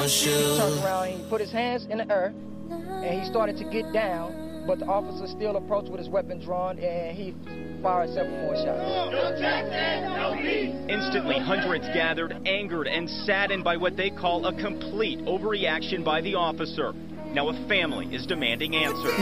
He turned around, he put his hands in the air, and he started to get down, but the officer still approached with his weapon drawn, and he fired several more shots. No Jackson, no peace. Instantly, hundreds gathered, angered and saddened by what they call a complete overreaction by the officer. Now a family is demanding answers.